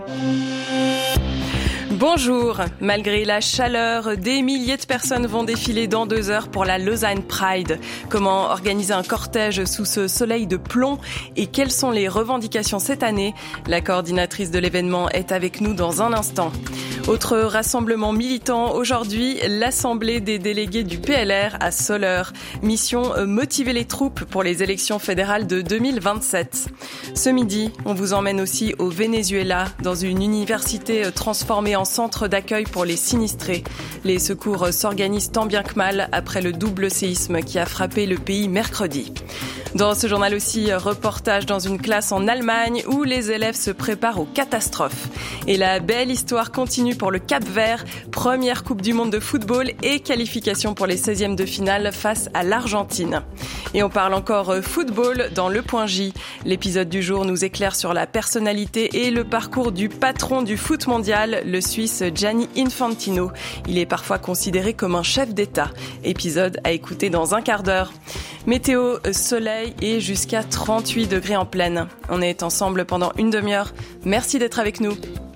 Bonjour. Malgré la chaleur, des milliers de personnes vont défiler dans 2 heures pour la Lausanne Pride. Comment organiser un cortège sous ce soleil de plomb et quelles sont les revendications cette année? La coordinatrice de l'événement est avec nous dans un instant. Autre rassemblement militant, aujourd'hui, l'Assemblée des délégués du PLR à Soleure. Mission motiver les troupes pour les élections fédérales de 2027. Ce midi, on vous emmène aussi au Venezuela, dans une université transformée en centre d'accueil pour les sinistrés. Les secours s'organisent tant bien que mal après le double séisme qui a frappé le pays mercredi. Dans ce journal aussi, reportage dans une classe en Allemagne où les élèves se préparent aux catastrophes. Et la belle histoire continue pour le Cap-Vert, première Coupe du Monde de football et qualification pour les 16e de finale face à l'Argentine. Et on parle encore football dans Le Point J. L'épisode du jour nous éclaire sur la personnalité et le parcours du patron du foot mondial, le Suisse Gianni Infantino. Il est parfois considéré comme un chef d'État. Épisode à écouter dans un quart d'heure. Météo, soleil et jusqu'à 38 degrés en pleine. On est ensemble pendant une demi-heure. Merci d'être avec nous.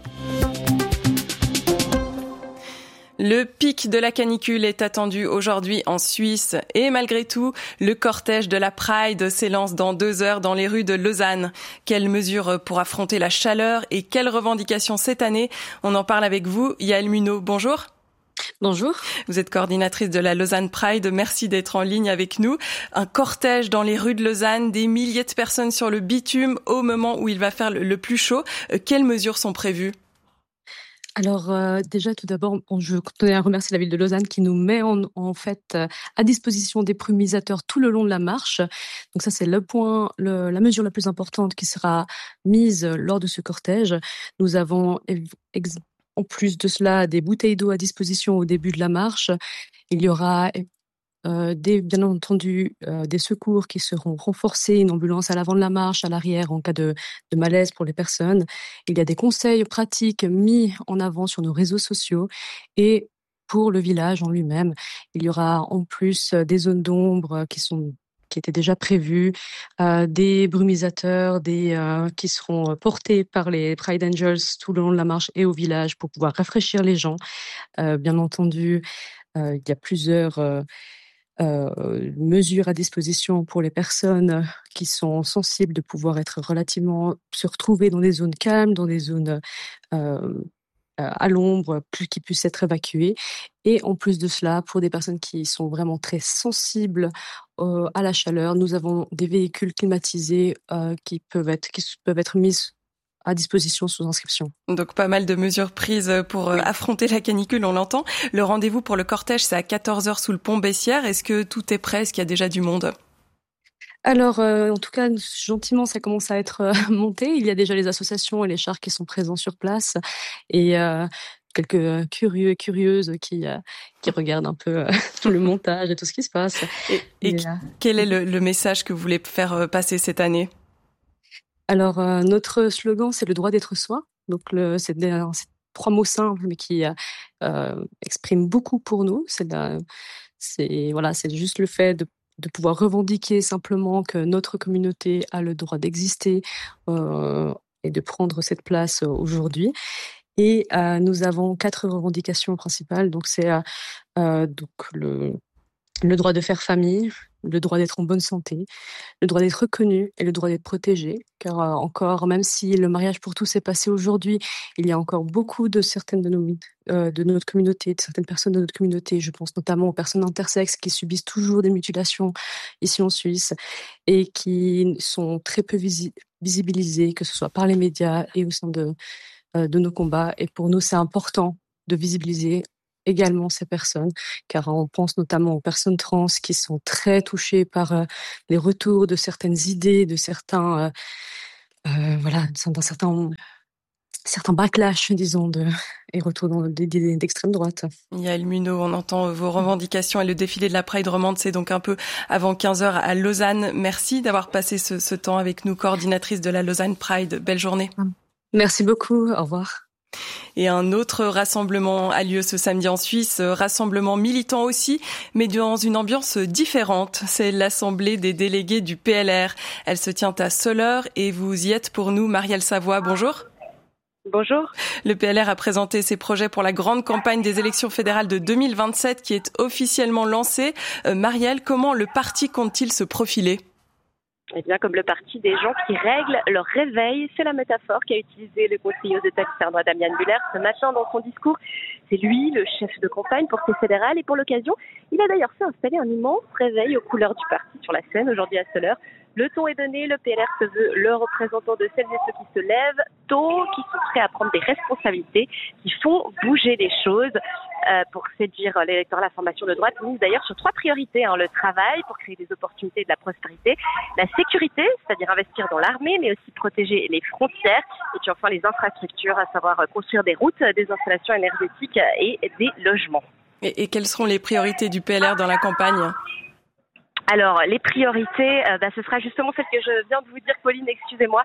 Le pic de la canicule est attendu aujourd'hui en Suisse et malgré tout, le cortège de la Pride s'élance dans 2 heures dans les rues de Lausanne. Quelles mesures pour affronter la chaleur et quelles revendications cette année? On en parle avec vous, Yaël Munot. Bonjour. Bonjour. Vous êtes coordinatrice de la Lausanne Pride. Merci d'être en ligne avec nous. Un cortège dans les rues de Lausanne, des milliers de personnes sur le bitume au moment où il va faire le plus chaud. Quelles mesures sont prévues? Alors déjà tout d'abord, je tenais à remercier la ville de Lausanne qui nous met en fait à disposition des brumisateurs tout le long de la marche. Donc ça c'est la mesure la plus importante qui sera mise lors de ce cortège. Nous avons en plus de cela des bouteilles d'eau à disposition au début de la marche. Il y aura bien entendu des secours qui seront renforcés, une ambulance à l'avant de la marche, à l'arrière en cas de malaise pour les personnes. Il y a des conseils pratiques mis en avant sur nos réseaux sociaux et pour le village en lui-même, il y aura en plus des zones d'ombre qui étaient déjà prévues, des brumisateurs, qui seront portés par les Pride Angels tout le long de la marche et au village pour pouvoir rafraîchir les gens. Bien entendu, il y a plusieurs mesures à disposition pour les personnes qui sont sensibles de pouvoir se retrouver dans des zones calmes, dans des zones à l'ombre, qui puissent être évacuées. Et en plus de cela, pour des personnes qui sont vraiment très sensibles à la chaleur, nous avons des véhicules climatisés qui peuvent être mis à disposition sous inscription. Donc pas mal de mesures prises pour affronter la canicule, on l'entend. Le rendez-vous pour le cortège, c'est à 14h sous le pont Bessières. Est-ce que tout est prêt? Est-ce qu'il y a déjà du monde? Alors, en tout cas, gentiment, ça commence à être monté. Il y a déjà les associations et les chars qui sont présents sur place et quelques curieux et curieuses qui regardent un peu tout le montage et tout ce qui se passe. Et quel est le message que vous voulez faire passer cette année? Alors, notre slogan, c'est le droit d'être soi. Donc, c'est 3 mots simples, mais qui expriment beaucoup pour nous. C'est juste le fait de pouvoir revendiquer simplement que notre communauté a le droit d'exister et de prendre cette place aujourd'hui. Et nous avons 4 revendications principales. Donc, c'est le droit de faire famille, le droit d'être en bonne santé, le droit d'être reconnu et le droit d'être protégé. Car encore, même si le mariage pour tous est passé aujourd'hui, il y a encore beaucoup de certaines de notre communauté, de certaines personnes de notre communauté, je pense notamment aux personnes intersexes qui subissent toujours des mutilations ici en Suisse et qui sont très peu visibilisées, que ce soit par les médias et au sein de nos combats. Et pour nous, c'est important de visibiliser également ces personnes, car on pense notamment aux personnes trans qui sont très touchées par les retours de certaines idées, de certains certains backlash, disons, et retours d'idées d'extrême droite. Yaël Munot, on entend vos revendications et le défilé de la Pride romande, c'est donc un peu avant 15h à Lausanne. Merci d'avoir passé ce temps avec nous, coordinatrice de la Lausanne Pride. Belle journée. Merci beaucoup, au revoir. Et un autre rassemblement a lieu ce samedi en Suisse, rassemblement militant aussi, mais dans une ambiance différente. C'est l'Assemblée des délégués du PLR. Elle se tient à Soleure et vous y êtes pour nous, Marielle Savoie. Bonjour. Bonjour. Le PLR a présenté ses projets pour la grande campagne des élections fédérales de 2027 qui est officiellement lancée. Marielle, comment le parti compte-t-il se profiler ? Eh bien, comme le parti des gens qui règlent leur réveil, c'est la métaphore qu'a utilisée le conseiller aux États externes Damian Müller ce matin dans son discours. C'est lui, le chef de campagne pour ces fédérales, et pour l'occasion, il a d'ailleurs fait installer un immense réveil aux couleurs du parti sur la scène aujourd'hui à cette heure. Le ton est donné, le PLR se veut le représentant de celles et ceux qui se lèvent tôt, qui sont prêts à prendre des responsabilités, qui font bouger les choses. Pour séduire l'électorat, la formation de droite mise d'ailleurs sur 3 priorités. Le travail pour créer des opportunités et de la prospérité, la sécurité, c'est-à-dire investir dans l'armée, mais aussi protéger les frontières, et puis enfin les infrastructures, à savoir construire des routes, des installations énergétiques et des logements. Et quelles seront les priorités du PLR dans la campagne ? Alors, les priorités, ce sera justement celle que je viens de vous dire, Pauline, excusez-moi.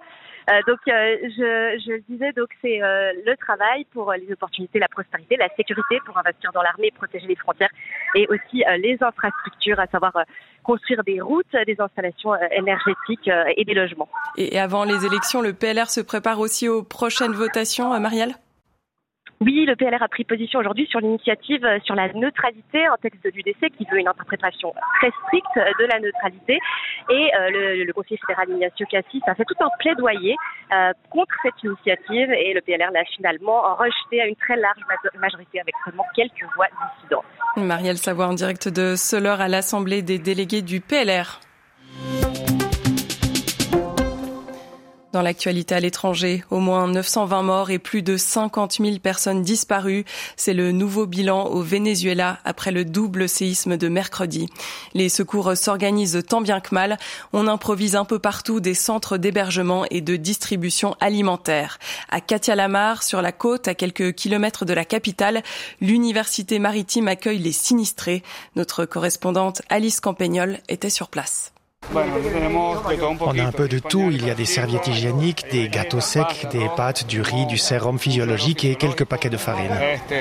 Je disais, c'est le travail pour les opportunités, la prospérité, la sécurité pour investir dans l'armée, protéger les frontières, et aussi les infrastructures, à savoir construire des routes, des installations énergétiques et des logements. Et avant les élections, le PLR se prépare aussi aux prochaines votations, Marielle ? Oui, le PLR a pris position aujourd'hui sur l'initiative sur la neutralité, un texte de l'UDC qui veut une interprétation très stricte de la neutralité. Et le conseiller fédéral Ignacio Cassis a fait tout un plaidoyer contre cette initiative, et le PLR l'a finalement rejeté à une très large majorité avec seulement quelques voix dissidentes. Marielle Savoie en direct de Soleure à l'Assemblée des délégués du PLR. Dans l'actualité à l'étranger, au moins 920 morts et plus de 50 000 personnes disparues. C'est le nouveau bilan au Venezuela après le double séisme de mercredi. Les secours s'organisent tant bien que mal. On improvise un peu partout des centres d'hébergement et de distribution alimentaire. À Catia-la-Mar, sur la côte, à quelques kilomètres de la capitale, l'université maritime accueille les sinistrés. Notre correspondante Alice Campagnol était sur place. On a un peu de tout. Il y a des serviettes hygiéniques, des gâteaux secs, des pâtes, du riz, du sérum physiologique et quelques paquets de farine.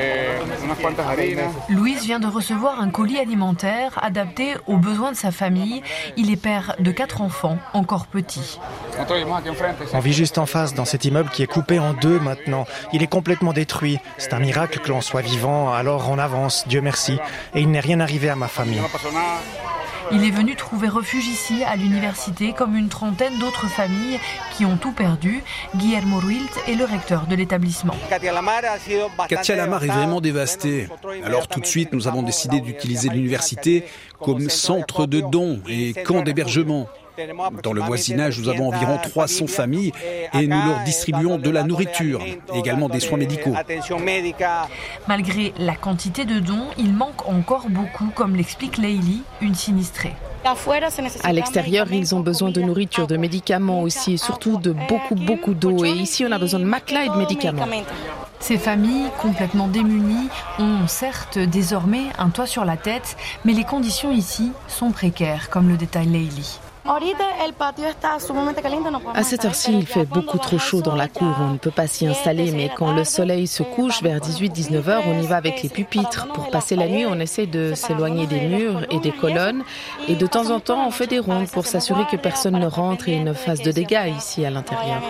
Louise vient de recevoir un colis alimentaire adapté aux besoins de sa famille. Il est père de 4 enfants, encore petits. On vit juste en face, dans cet immeuble qui est coupé en 2 maintenant. Il est complètement détruit. C'est un miracle que l'on soit vivant, alors on avance, Dieu merci. Et il n'est rien arrivé à ma famille. Il est venu trouver refuge ici, à l'université, comme une trentaine d'autres familles qui ont tout perdu. Guillermo Ruilt est le recteur de l'établissement. Catia-la-Mar est vraiment dévastée. Alors tout de suite, nous avons décidé d'utiliser l'université comme centre de dons et camp d'hébergement. Dans le voisinage, nous avons environ 300 familles et nous leur distribuons de la nourriture, également des soins médicaux. Malgré la quantité de dons, il manque encore beaucoup, comme l'explique Leili, une sinistrée. À l'extérieur, ils ont besoin de nourriture, de médicaments aussi, et surtout de beaucoup d'eau. Et ici, on a besoin de matelas et de médicaments. Ces familles, complètement démunies, ont certes désormais un toit sur la tête, mais les conditions ici sont précaires, comme le détaille Leili. À cette heure-ci, il fait beaucoup trop chaud dans la cour. On ne peut pas s'y installer, mais quand le soleil se couche vers 18-19 heures, on y va avec les pupitres. Pour passer la nuit, on essaie de s'éloigner des murs et des colonnes. Et de temps en temps, on fait des rondes pour s'assurer que personne ne rentre et ne fasse de dégâts ici à l'intérieur.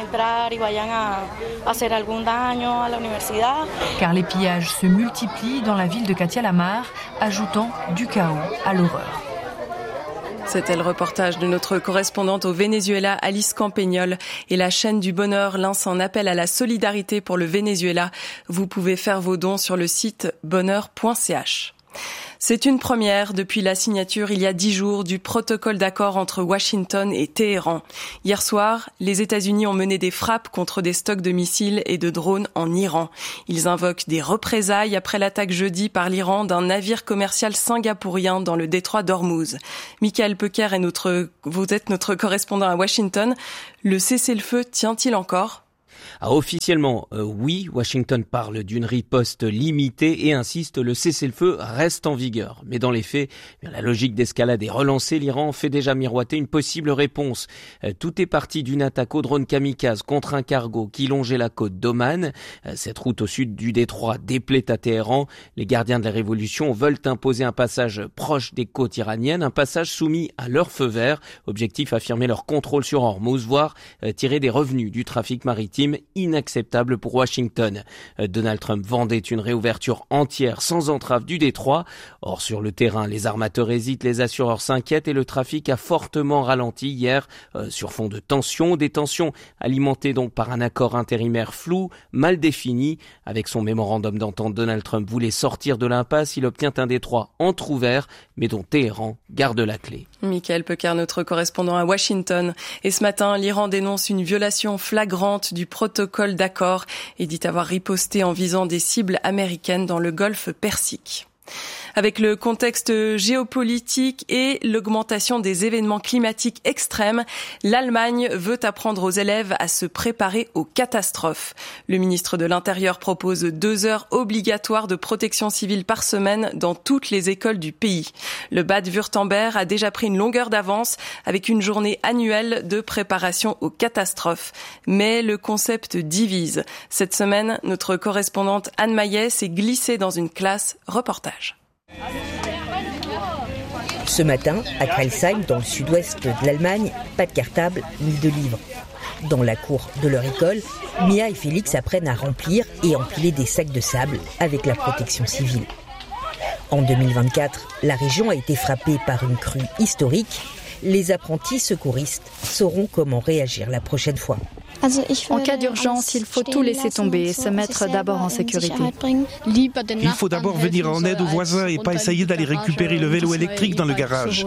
Car les pillages se multiplient dans la ville de Catia-la-Mar, ajoutant du chaos à l'horreur. C'était le reportage de notre correspondante au Venezuela, Alice Campagnol. Et la chaîne du bonheur lance un appel à la solidarité pour le Venezuela. Vous pouvez faire vos dons sur le site bonheur.ch. C'est une première depuis la signature il y a 10 jours du protocole d'accord entre Washington et Téhéran. Hier soir, les États-Unis ont mené des frappes contre des stocks de missiles et de drones en Iran. Ils invoquent des représailles après l'attaque jeudi par l'Iran d'un navire commercial singapourien dans le détroit d'Ormuz. Michael Pecker vous êtes notre correspondant à Washington. Le cessez-le-feu tient-il encore ? Officiellement, oui, Washington parle d'une riposte limitée et insiste, le cessez-le-feu reste en vigueur. Mais dans les faits, la logique d'escalade est relancée. L'Iran fait déjà miroiter une possible réponse. Tout est parti d'une attaque au drone kamikaze contre un cargo qui longeait la côte d'Oman. Cette route au sud du détroit déplaît à Téhéran. Les gardiens de la révolution veulent imposer un passage proche des côtes iraniennes, un passage soumis à leur feu vert. Objectif, affirmer leur contrôle sur Ormuz, voire tirer des revenus du trafic maritime inacceptable pour Washington. Donald Trump vendait une réouverture entière sans entrave du détroit. Or, sur le terrain, les armateurs hésitent, les assureurs s'inquiètent et le trafic a fortement ralenti hier sur fond de tensions. Des tensions alimentées donc par un accord intérimaire flou, mal défini. Avec son mémorandum d'entente, Donald Trump voulait sortir de l'impasse. Il obtient un détroit entrouvert, mais dont Téhéran garde la clé. Michael Pecker, notre correspondant à Washington. Et ce matin, l'Iran dénonce une violation flagrante du protocole d'accord et dit avoir riposté en visant des cibles américaines dans le golfe Persique. Avec le contexte géopolitique et l'augmentation des événements climatiques extrêmes, l'Allemagne veut apprendre aux élèves à se préparer aux catastrophes. Le ministre de l'Intérieur propose 2 heures obligatoires de protection civile par semaine dans toutes les écoles du pays. Le Bade-Wurtemberg a déjà pris une longueur d'avance avec une journée annuelle de préparation aux catastrophes. Mais le concept divise. Cette semaine, notre correspondante Anne Maillet s'est glissée dans une classe. Reportage. Ce matin, à Crailsheim, dans le sud-ouest de l'Allemagne, pas de cartable ni de livres. Dans la cour de leur école, Mia et Félix apprennent à remplir et empiler des sacs de sable avec la protection civile. En 2024, la région a été frappée par une crue historique. Les apprentis secouristes sauront comment réagir la prochaine fois. En cas d'urgence, il faut tout laisser tomber et se mettre d'abord en sécurité. Il faut d'abord venir en aide aux voisins et pas essayer d'aller récupérer le vélo électrique dans le garage.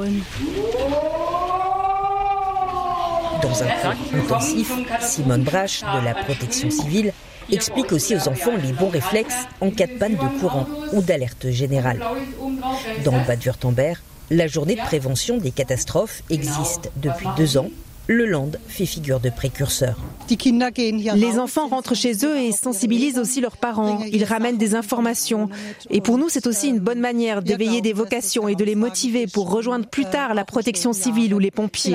Dans un cours intensif, Simone Brasch, de la protection civile, explique aussi aux enfants les bons réflexes en cas de panne de courant ou d'alerte générale. Dans le Bade-Wurtemberg, la journée de prévention des catastrophes existe depuis 2 ans. Le Land fait figure de précurseur. Les enfants rentrent chez eux et sensibilisent aussi leurs parents. Ils ramènent des informations. Et pour nous, c'est aussi une bonne manière d'éveiller des vocations et de les motiver pour rejoindre plus tard la protection civile ou les pompiers.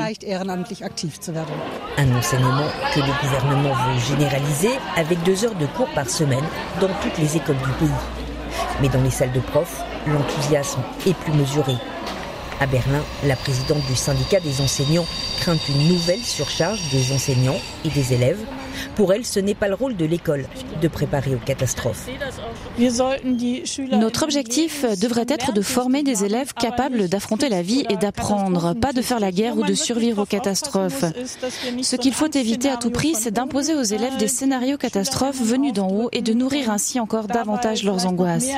Un enseignement que le gouvernement veut généraliser avec 2 heures de cours par semaine dans toutes les écoles du pays. Mais dans les salles de profs, l'enthousiasme est plus mesuré. À Berlin, la présidente du syndicat des enseignants craint une nouvelle surcharge des enseignants et des élèves. Pour elle, ce n'est pas le rôle de l'école de préparer aux catastrophes. Notre objectif devrait être de former des élèves capables d'affronter la vie et d'apprendre, pas de faire la guerre ou de survivre aux catastrophes. Ce qu'il faut éviter à tout prix, c'est d'imposer aux élèves des scénarios catastrophes venus d'en haut et de nourrir ainsi encore davantage leurs angoisses.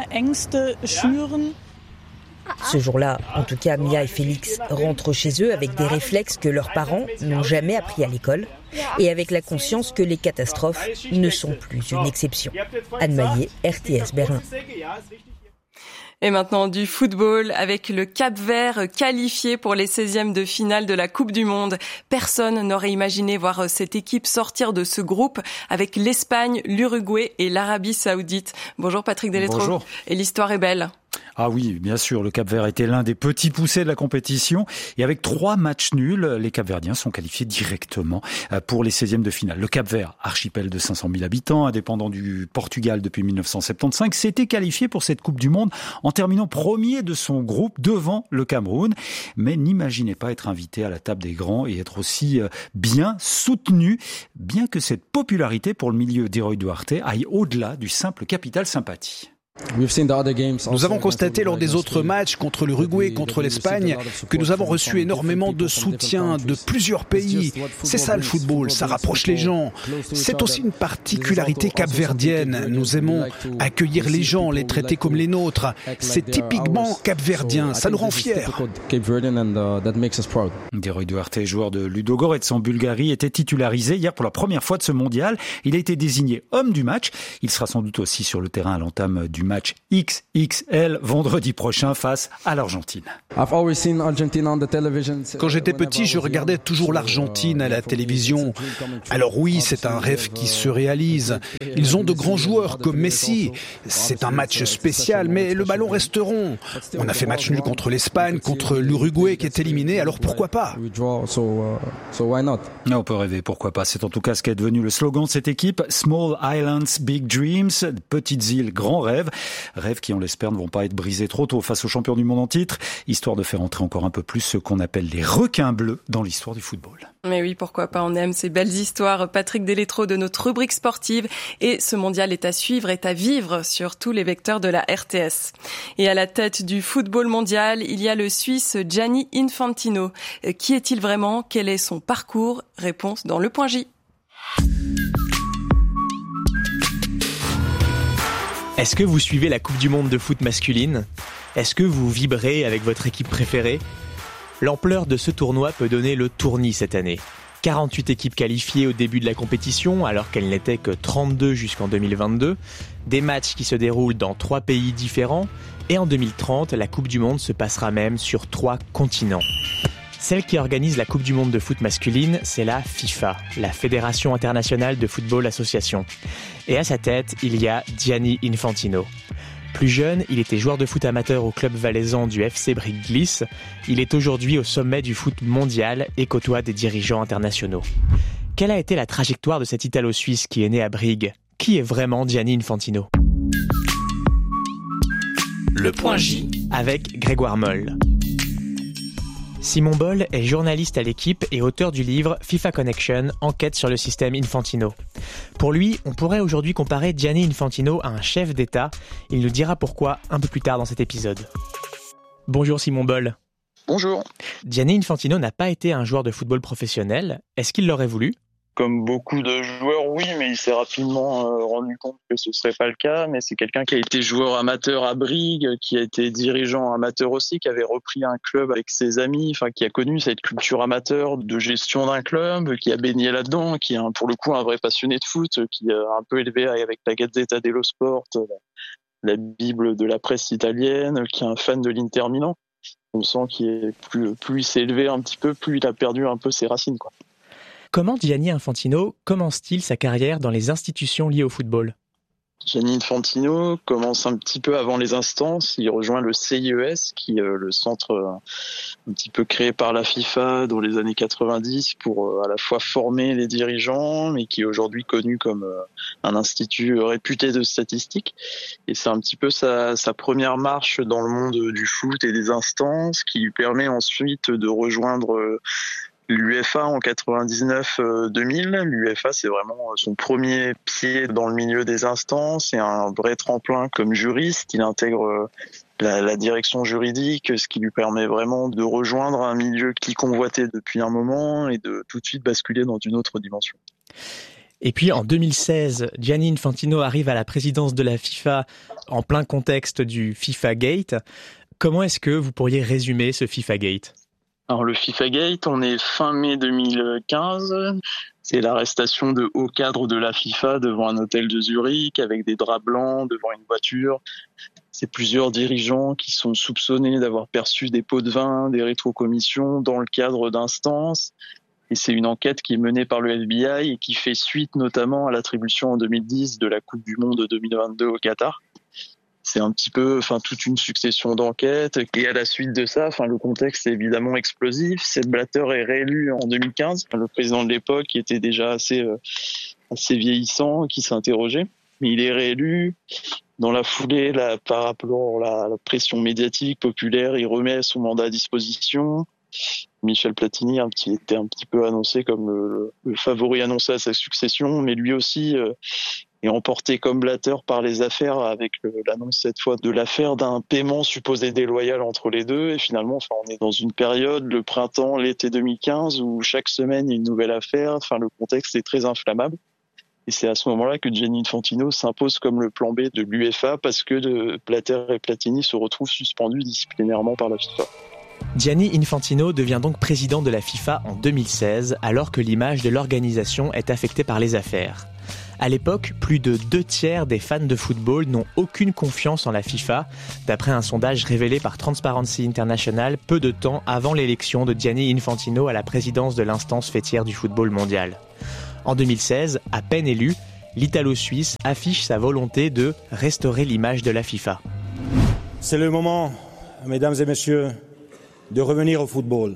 Ce jour-là, en tout cas, Mia et Félix rentrent chez eux avec des réflexes que leurs parents n'ont jamais appris à l'école et avec la conscience que les catastrophes ne sont plus une exception. Anne Maillet, RTS Berlin. Et maintenant du football avec le Cap-Vert qualifié pour les 16e de finale de la Coupe du Monde. Personne n'aurait imaginé voir cette équipe sortir de ce groupe avec l'Espagne, l'Uruguay et l'Arabie Saoudite. Bonjour Patrick Deletreau. Bonjour. Et l'histoire est belle. Ah oui, bien sûr, le Cap-Vert était l'un des petits poussés de la compétition et avec 3 matchs nuls, les Cap-Verdiens sont qualifiés directement pour les 16e de finale. Le Cap-Vert, archipel de 500 000 habitants, indépendant du Portugal depuis 1975, s'était qualifié pour cette Coupe du Monde en terminant premier de son groupe devant le Cameroun. Mais n'imaginez pas être invité à la table des grands et être aussi bien soutenu, bien que cette popularité pour le milieu d'Héroï Duarte aille au-delà du simple capital sympathie. Nous avons constaté lors des autres matchs contre l'Uruguay et contre l'Espagne que nous avons reçu énormément de soutien de plusieurs pays. C'est ça le football, ça rapproche les gens. C'est aussi une particularité capverdienne. Nous aimons accueillir les gens, les traiter comme les nôtres. C'est typiquement capverdien, ça nous rend fiers. Héroï Duarte, joueur de Ludogorets en Bulgarie, était titularisé hier pour la première fois de ce mondial. Il a été désigné homme du match. Il sera sans doute aussi sur le terrain à l'entame du match XXL vendredi prochain face à l'Argentine. Quand j'étais petit, je regardais toujours l'Argentine à la télévision. Alors oui, c'est un rêve qui se réalise. Ils ont de grands joueurs comme Messi. C'est un match spécial, mais le ballon reste rond. On a fait match nul contre l'Espagne, contre l'Uruguay qui est éliminé, alors pourquoi pas ? On peut rêver, pourquoi pas. C'est en tout cas ce qu'est devenu le slogan de cette équipe. Small Islands, Big Dreams, petites îles, grands rêves. Rêves qui, on l'espère, ne vont pas être brisés trop tôt face aux champions du monde en titre, histoire de faire entrer encore un peu plus ce qu'on appelle les requins bleus dans l'histoire du football. Mais oui, pourquoi pas, on aime ces belles histoires. Patrick Delétro de notre rubrique sportive. Et ce mondial est à suivre, est à vivre sur tous les vecteurs de la RTS. Et à la tête du football mondial, il y a le Suisse Gianni Infantino. Qui est-il vraiment ? Quel est son parcours ? Réponse dans le point J. Est-ce que vous suivez la Coupe du Monde de foot masculine ? Est-ce que vous vibrez avec votre équipe préférée ? L'ampleur de ce tournoi peut donner le tournis cette année. 48 équipes qualifiées au début de la compétition, alors qu'elles n'étaient que 32 jusqu'en 2022. Des matchs qui se déroulent dans 3 pays différents. Et en 2030, la Coupe du Monde se passera même sur 3 continents. Celle qui organise la Coupe du Monde de foot masculine, c'est la FIFA, la Fédération internationale de football association. Et à sa tête, il y a Gianni Infantino. Plus jeune, il était joueur de foot amateur au club valaisan du FC Brigue-Glisse. Il est aujourd'hui au sommet du foot mondial et côtoie des dirigeants internationaux. Quelle a été la trajectoire de cet Italo-Suisse qui est né à Brigue ? Qui est vraiment Gianni Infantino ? Le point J avec Grégoire Moll. Simon Boll est journaliste à l'Équipe et auteur du livre FIFA Connection, enquête sur le système Infantino. Pour lui, on pourrait aujourd'hui comparer Gianni Infantino à un chef d'État. Il nous dira pourquoi un peu plus tard dans cet épisode. Bonjour Simon Boll. Bonjour. Gianni Infantino n'a pas été un joueur de football professionnel. Est-ce qu'il l'aurait voulu ? Comme beaucoup de joueurs, oui, mais il s'est rapidement rendu compte que ce serait pas le cas. Mais c'est quelqu'un qui a été joueur amateur à Brigue, qui a été dirigeant amateur aussi, qui avait repris un club avec ses amis, enfin qui a connu cette culture amateur de gestion d'un club, qui a baigné là-dedans, qui est pour le coup un vrai passionné de foot, qui a un peu élevé avec la Gazzetta dello Sport, la Bible de la presse italienne, qui est un fan de l'Inter Milan. On sent qu'il est plus il s'est élevé un petit peu, plus il a perdu un peu ses racines, quoi. Comment Gianni Infantino commence-t-il sa carrière dans les institutions liées au football ? Gianni Infantino commence un petit peu avant les instances. Il rejoint le CIES, qui est le centre un petit peu créé par la FIFA dans les années 90 pour à la fois former les dirigeants, mais qui est aujourd'hui connu comme un institut réputé de statistiques. Et c'est un petit peu sa première marche dans le monde du foot et des instances qui lui permet ensuite de rejoindre l'UEFA en 99-2000. L'UEFA, c'est vraiment son premier pied dans le milieu des instances et un vrai tremplin comme juriste. Il intègre la direction juridique, ce qui lui permet vraiment de rejoindre un milieu qu'il convoitait depuis un moment et de tout de suite basculer dans une autre dimension. Et puis en 2016, Gianni Infantino arrive à la présidence de la FIFA en plein contexte du FIFA Gate. Comment est-ce que vous pourriez résumer ce FIFA Gate ? Alors le FIFA Gate, on est fin mai 2015. C'est l'arrestation de hauts cadres de la FIFA devant un hôtel de Zurich avec des draps blancs devant une voiture. C'est plusieurs dirigeants qui sont soupçonnés d'avoir perçu des pots de vin, des rétrocommissions dans le cadre d'instances. Et c'est une enquête qui est menée par le FBI et qui fait suite notamment à l'attribution en 2010 de la Coupe du Monde 2022 au Qatar. C'est un petit peu, toute une succession d'enquêtes. Et à la suite de ça, le contexte est évidemment explosif. Sepp Blatter est réélu en 2015. Le président de l'époque, qui était déjà assez vieillissant, qui s'interrogeait. Mais il est réélu. Dans la foulée, par rapport à la pression médiatique populaire, il remet son mandat à disposition. Michel Platini était un petit peu annoncé comme le favori annoncé à sa succession, mais lui aussi est emporté comme Blatter par les affaires avec l'annonce cette fois de l'affaire d'un paiement supposé déloyal entre les deux. Et finalement, on est dans une période, le printemps, l'été 2015, où chaque semaine il y a une nouvelle affaire. Le contexte est très inflammable. Et c'est à ce moment-là que Gianni Infantino s'impose comme le plan B de l'UEFA parce que Blatter et Platini se retrouvent suspendus disciplinairement par la FIFA. Gianni Infantino devient donc président de la FIFA en 2016, alors que l'image de l'organisation est affectée par les affaires. À l'époque, plus de 2/3 des fans de football n'ont aucune confiance en la FIFA, d'après un sondage révélé par Transparency International peu de temps avant l'élection de Gianni Infantino à la présidence de l'instance fêtière du football mondial. En 2016, à peine élu, l'Italo-Suisse affiche sa volonté de restaurer l'image de la FIFA. C'est le moment, mesdames et messieurs, de revenir au football.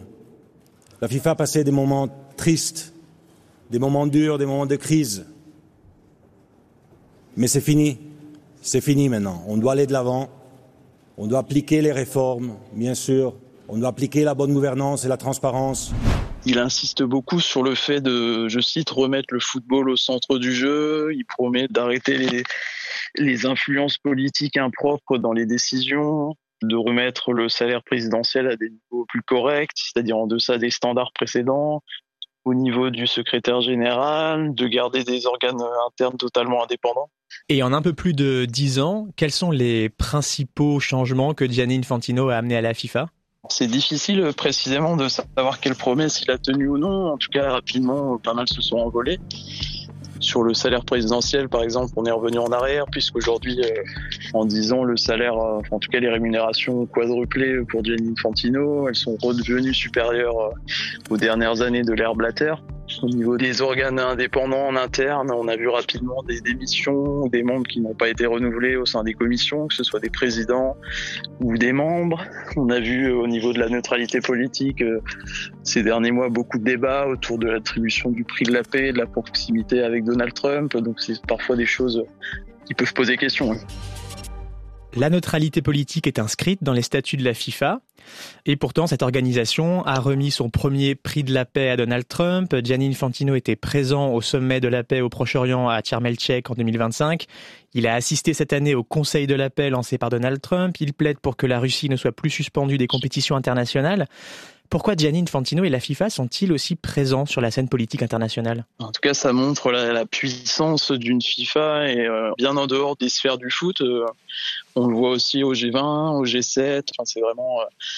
La FIFA a passé des moments tristes, des moments durs, des moments de crise. Mais c'est fini. C'est fini maintenant. On doit aller de l'avant. On doit appliquer les réformes, bien sûr. On doit appliquer la bonne gouvernance et la transparence. Il insiste beaucoup sur le fait de, je cite, remettre le football au centre du jeu. Il promet d'arrêter les influences politiques impropres dans les décisions, de remettre le salaire présidentiel à des niveaux plus corrects, c'est-à-dire en deçà des standards précédents, au niveau du secrétaire général, de garder des organes internes totalement indépendants. Et en un peu plus de 10 ans, quels sont les principaux changements que Gianni Infantino a amenés à la FIFA ? C'est difficile précisément de savoir quelle promesse il a tenue ou non. En tout cas, rapidement, pas mal se sont envolés. Sur le salaire présidentiel, par exemple, on est revenu en arrière, puisqu'aujourd'hui, en 10 ans, le salaire, en tout cas les rémunérations ont quadruplé pour Gianni Infantino. Elles sont redevenues supérieures aux dernières années de l'ère Blatter. Au niveau des organes indépendants en interne, on a vu rapidement des démissions ou des membres qui n'ont pas été renouvelés au sein des commissions, que ce soit des présidents ou des membres. On a vu au niveau de la neutralité politique, ces derniers mois, beaucoup de débats autour de l'attribution du prix de la paix, de la proximité avec Donald Trump. Donc c'est parfois des choses qui peuvent poser question. La neutralité politique est inscrite dans les statuts de la FIFA. Et pourtant, cette organisation a remis son premier prix de la paix à Donald Trump. Gianni Infantino était présent au sommet de la paix au Proche-Orient à Sharm el-Sheikh en 2025. Il a assisté cette année au Conseil de la paix lancé par Donald Trump. Il plaide pour que la Russie ne soit plus suspendue des compétitions internationales. Pourquoi Gianni Infantino et la FIFA sont-ils aussi présents sur la scène politique internationale ? En tout cas, ça montre la puissance d'une FIFA et bien en dehors des sphères du foot. On le voit aussi au G20, au G7. Enfin, c'est vraiment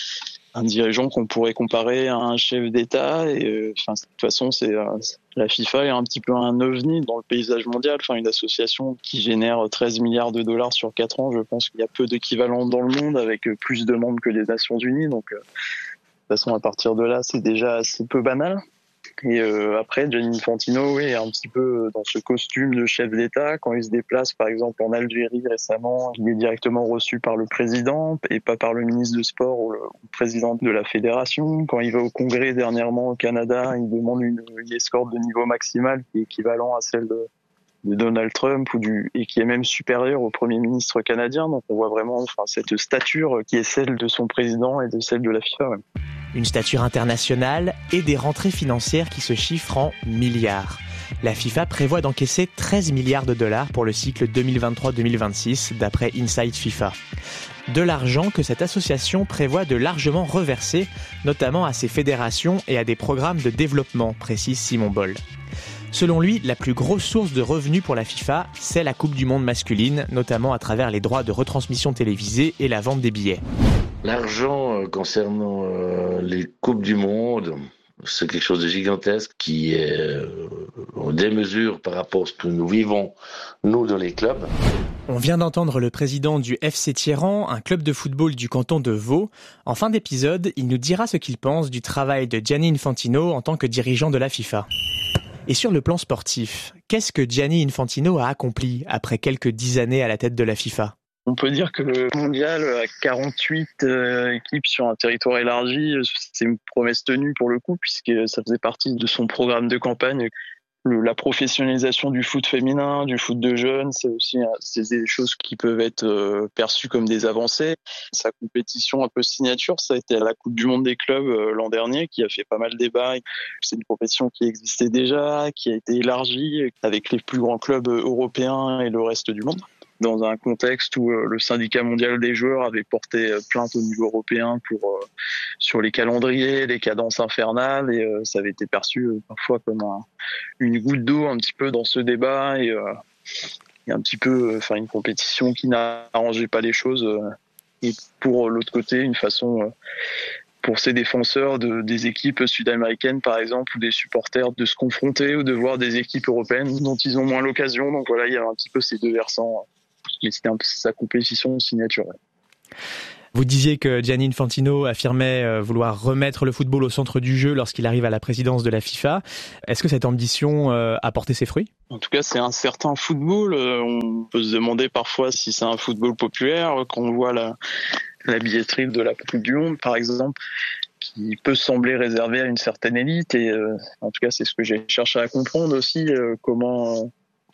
un dirigeant qu'on pourrait comparer à un chef d'État. Et de toute façon, la FIFA est un petit peu un ovni dans le paysage mondial. Enfin, une association qui génère 13 milliards de dollars sur 4 ans. Je pense qu'il y a peu d'équivalents dans le monde avec plus de membres que les Nations Unies. Donc, de toute façon, à partir de là, c'est déjà assez peu banal. Et après, Gianni Infantino, est un petit peu dans ce costume de chef d'État. Quand il se déplace, par exemple, en Algérie récemment, il est directement reçu par le président et pas par le ministre de Sport ou le président de la fédération. Quand il va au Congrès dernièrement au Canada, il demande une escorte de niveau maximal qui est équivalent à celle de Donald Trump et qui est même supérieur au Premier ministre canadien. Donc on voit vraiment cette stature qui est celle de son président et de celle de la FIFA. Ouais. Une stature internationale et des rentrées financières qui se chiffrent en milliards. La FIFA prévoit d'encaisser 13 milliards de dollars pour le cycle 2023-2026 d'après Inside FIFA. De l'argent que cette association prévoit de largement reverser, notamment à ses fédérations et à des programmes de développement, précise Simon Boll. Selon lui, la plus grosse source de revenus pour la FIFA, c'est la Coupe du Monde masculine, notamment à travers les droits de retransmission télévisée et la vente des billets. L'argent concernant les Coupes du Monde, c'est quelque chose de gigantesque qui est en démesure par rapport à ce que nous vivons, nous, dans les clubs. On vient d'entendre le président du FC Thieran, un club de football du canton de Vaud. En fin d'épisode, il nous dira ce qu'il pense du travail de Gianni Infantino en tant que dirigeant de la FIFA. Et sur le plan sportif, qu'est-ce que Gianni Infantino a accompli après quelques 10 années à la tête de la FIFA ? On peut dire que le mondial à 48 équipes sur un territoire élargi, c'est une promesse tenue pour le coup, puisque ça faisait partie de son programme de campagne. La professionnalisation du foot féminin, du foot de jeunes, c'est des choses qui peuvent être perçues comme des avancées. Sa compétition un peu signature, ça a été à la Coupe du Monde des clubs l'an dernier, qui a fait pas mal débat. C'est une compétition qui existait déjà, qui a été élargie avec les plus grands clubs européens et le reste du monde. Dans un contexte où le syndicat mondial des joueurs avait porté plainte au niveau européen sur les calendriers, les cadences infernales, et ça avait été perçu parfois comme une goutte d'eau un petit peu dans ce débat et un petit peu une compétition qui n'arrangeait pas les choses. Et pour l'autre côté, une façon pour ces défenseurs des équipes sud-américaines, par exemple, ou des supporters, de se confronter ou de voir des équipes européennes dont ils ont moins l'occasion. Donc voilà, il y a un petit peu ces deux versants. Mais c'était un peu sa compétition signature. Vous disiez que Gianni Infantino affirmait vouloir remettre le football au centre du jeu lorsqu'il arrive à la présidence de la FIFA. Est-ce que cette ambition a porté ses fruits ? En tout cas, c'est un certain football. On peut se demander parfois si c'est un football populaire. Quand on voit la billetterie de la Coupe du Monde, par exemple, qui peut sembler réservée à une certaine élite. Et en tout cas, c'est ce que j'ai cherché à comprendre aussi, comment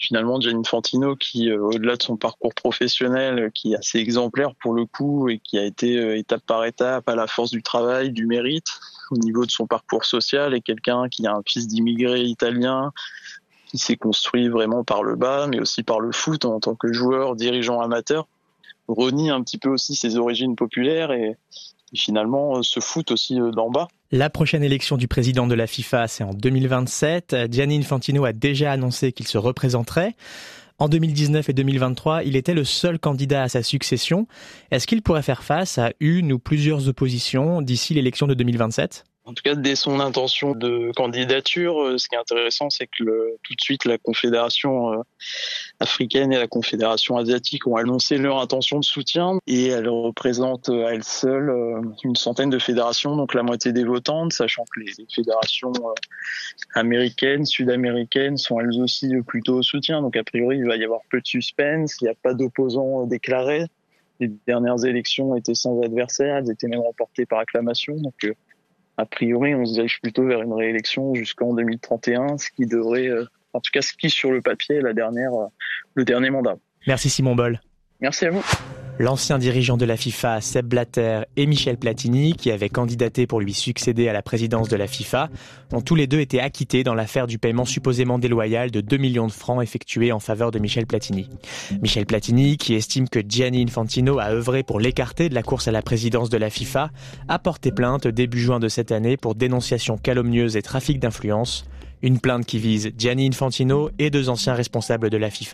finalement Gianni Infantino qui, au-delà de son parcours professionnel, qui est assez exemplaire pour le coup et qui a été étape par étape à la force du travail, du mérite, au niveau de son parcours social, est quelqu'un qui a un fils d'immigré italien, qui s'est construit vraiment par le bas, mais aussi par le foot en tant que joueur, dirigeant amateur, renie un petit peu aussi ses origines populaires et finalement se fout aussi d'en bas. La prochaine élection du président de la FIFA, c'est en 2027. Gianni Infantino a déjà annoncé qu'il se représenterait. En 2019 et 2023, il était le seul candidat à sa succession. Est-ce qu'il pourrait faire face à une ou plusieurs oppositions d'ici l'élection de 2027 ? En tout cas, dès son intention de candidature, ce qui est intéressant, c'est que tout de suite, la Confédération africaine et la Confédération asiatique ont annoncé leur intention de soutien et elles représentent à elles seules une centaine de fédérations, donc la moitié des votantes, sachant que les fédérations américaines, sud-américaines sont elles aussi plutôt au soutien. Donc a priori, il va y avoir peu de suspense, il n'y a pas d'opposants déclarés. Les dernières élections étaient sans adversaire, elles étaient même remportées par acclamation, donc a priori, on se dirige plutôt vers une réélection jusqu'en 2031, ce qui devrait, en tout cas, ce qui sur le papier est le dernier mandat. Merci Simon Boll. Merci à vous. L'ancien dirigeant de la FIFA, Sepp Blatter, et Michel Platini, qui avaient candidaté pour lui succéder à la présidence de la FIFA, ont tous les deux été acquittés dans l'affaire du paiement supposément déloyal de 2 millions de francs effectué en faveur de Michel Platini. Michel Platini, qui estime que Gianni Infantino a œuvré pour l'écarter de la course à la présidence de la FIFA, a porté plainte début juin de cette année pour dénonciation calomnieuse et trafic d'influence. Une plainte qui vise Gianni Infantino et 2 anciens responsables de la FIFA.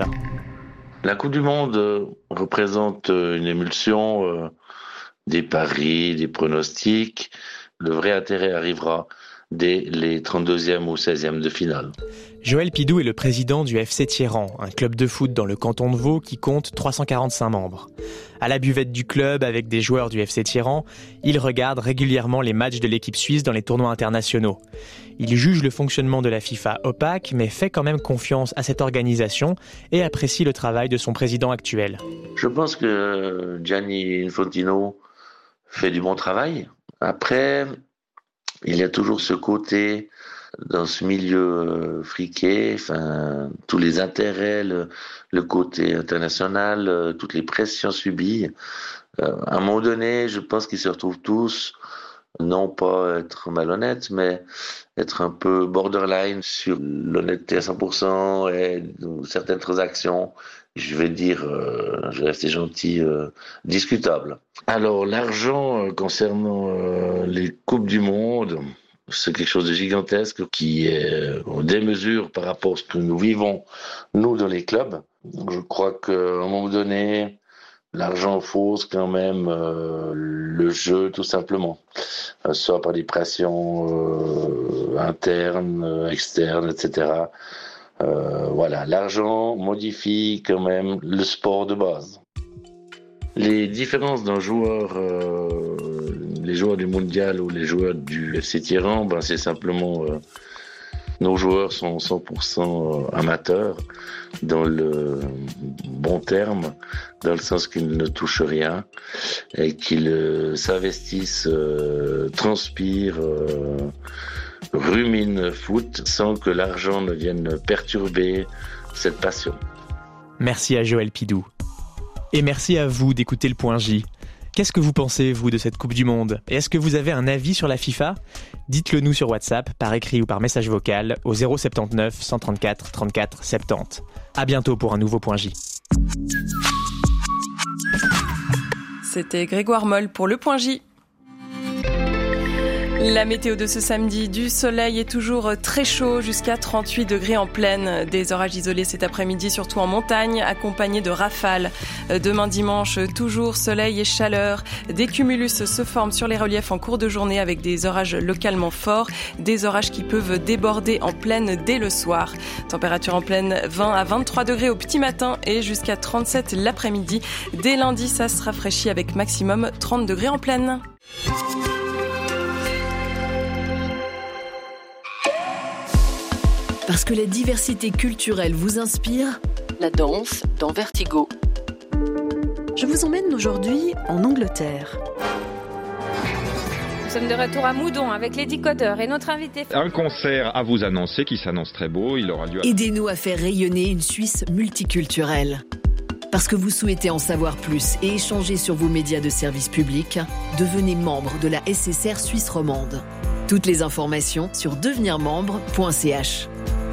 La Coupe du Monde représente une émulsion des paris, des pronostics. Le vrai intérêt arrivera dès les 32e ou 16e de finale. Joël Pidou est le président du FC Thieran, un club de foot dans le canton de Vaud qui compte 345 membres. À la buvette du club, avec des joueurs du FC Thieran, il regarde régulièrement les matchs de l'équipe suisse dans les tournois internationaux. Il juge le fonctionnement de la FIFA opaque, mais fait quand même confiance à cette organisation et apprécie le travail de son président actuel. Je pense que Gianni Infantino fait du bon travail. Après, il y a toujours ce côté dans ce milieu friqué, tous les intérêts, le côté international, toutes les pressions subies. À un moment donné, je pense qu'ils se retrouvent tous, non pas être malhonnêtes, mais être un peu borderline sur l'honnêteté à 100% et certaines transactions, je vais rester gentil, discutables. Alors, l'argent concernant les Coupes du Monde, c'est quelque chose de gigantesque qui est en démesure par rapport à ce que nous vivons, nous, dans les clubs. Je crois qu'à un moment donné, l'argent fausse quand même le jeu, tout simplement. Soit par des pressions internes, externes, etc. Voilà, l'argent modifie quand même le sport de base. Les différences d'un joueur, les joueurs du mondial ou les joueurs du FC Thieran, c'est simplement nos joueurs sont 100% amateurs dans le bon terme, dans le sens qu'ils ne touchent rien et qu'ils s'investissent, transpirent, ruminent foot sans que l'argent ne vienne perturber cette passion. Merci à Joël Pidou. Et merci à vous d'écouter le Point J. Qu'est-ce que vous pensez, vous, de cette Coupe du Monde ? Et est-ce que vous avez un avis sur la FIFA ? Dites-le nous sur WhatsApp, par écrit ou par message vocal, au 079 134 34 70. À bientôt pour un nouveau Point J. C'était Grégoire Moll pour le Point J. La météo de ce samedi, du soleil est toujours très chaud, jusqu'à 38 degrés en plaine. Des orages isolés cet après-midi, surtout en montagne, accompagnés de rafales. Demain dimanche, toujours soleil et chaleur. Des cumulus se forment sur les reliefs en cours de journée avec des orages localement forts. Des orages qui peuvent déborder en plaine dès le soir. Température en plaine 20 à 23 degrés au petit matin et jusqu'à 37 l'après-midi. Dès lundi, ça se rafraîchit avec maximum 30 degrés en plaine. Parce que la diversité culturelle vous inspire, la danse dans Vertigo. Je vous emmène aujourd'hui en Angleterre. Nous sommes de retour à Moudon avec les décodeurs et notre invité. Un concert à vous annoncer qui s'annonce très beau. Il aura lieu. Aidez-nous à faire rayonner une Suisse multiculturelle. Parce que vous souhaitez en savoir plus et échanger sur vos médias de service public, devenez membre de la SSR Suisse romande. Toutes les informations sur devenirmembre.ch.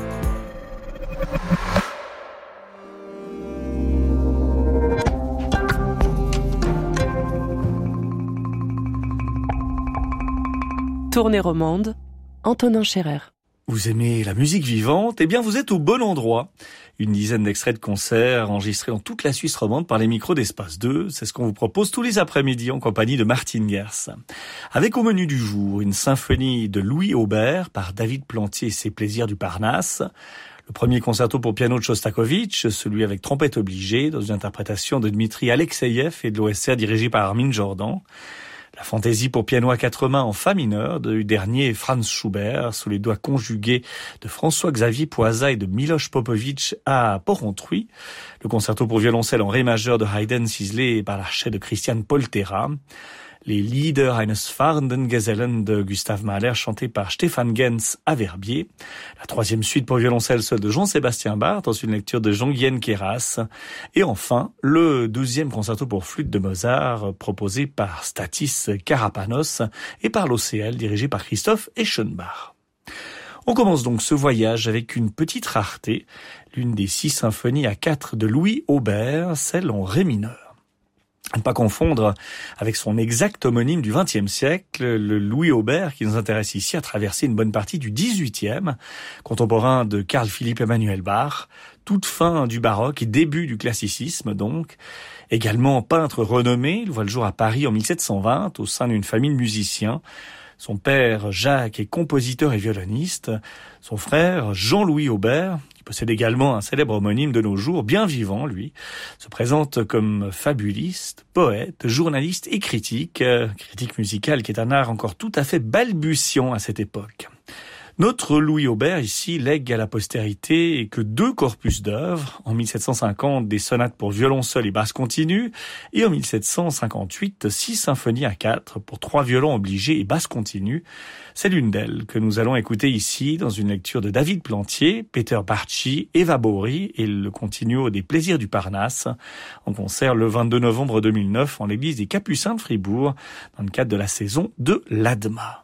Tournée romande, Antonin Scherer. Vous aimez la musique vivante? Eh bien, vous êtes au bon endroit. Une dizaine d'extraits de concerts enregistrés dans toute la Suisse romande par les micros d'Espace 2. C'est ce qu'on vous propose tous les après-midi en compagnie de Martine Gers. Avec au menu du jour, une symphonie de Louis Aubert par David Plantier et ses plaisirs du Parnasse. Le premier concerto pour piano de Shostakovich, celui avec trompette obligée, dans une interprétation de Dmitri Alexeyev et de l'OSR dirigé par Armin Jordan. La fantaisie pour piano à quatre mains en fa mineur du dernier Franz Schubert, sous les doigts conjugués de François-Xavier Poisa et de Miloš Popović à Porrentruy. Le concerto pour violoncelle en ré majeur de Haydn ciselé par l'archet de Christian Poltera. Les Lieder eines fahrenden Gesellen de Gustav Mahler chantés par Stefan Gens à Verbier. La troisième suite pour violoncelle seule de Jean-Sébastien Bach dans une lecture de Jean-Guyen Queyras. Et enfin, le deuxième concerto pour flûte de Mozart proposé par Stathis Karapanos et par l'OCL dirigé par Christoph Eschenbach. On commence donc ce voyage avec une petite rareté, l'une des 6 symphonies à 4 de Louis Aubert, celle en ré mineur. À ne pas confondre avec son exact homonyme du XXe siècle, le Louis Aubert qui nous intéresse ici a traversé une bonne partie du XVIIIe, contemporain de Carl Philipp Emanuel Bach, toute fin du baroque et début du classicisme donc. Également peintre renommé, il voit le jour à Paris en 1720 au sein d'une famille de musiciens. Son père, Jacques, est compositeur et violoniste. Son frère, Jean-Louis Aubert, qui possède également un célèbre homonyme de nos jours, bien vivant, lui, se présente comme fabuliste, poète, journaliste et critique musicale qui est un art encore tout à fait balbutiant à cette époque. Notre Louis Aubert, ici, lègue à la postérité que 2 corpus d'œuvres. En 1750, des sonates pour violon seul et basse continue. Et en 1758, 6 symphonies à 4 pour 3 violons obligés et basse continue. C'est l'une d'elles que nous allons écouter ici dans une lecture de David Plantier, Peter Bartschy, Eva Bory et le continuo des plaisirs du Parnasse. En concert le 22 novembre 2009 en l'église des Capucins de Fribourg, dans le cadre de la saison de l'ADMA.